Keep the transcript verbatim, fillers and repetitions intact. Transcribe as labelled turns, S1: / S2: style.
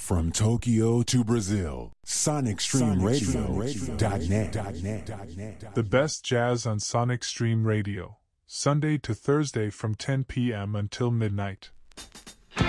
S1: From Tokyo to Brazil, Sonic Stream Radio dot net.
S2: The best jazz on Sonic Stream Radio, Sunday to Thursday from ten p.m. until midnight.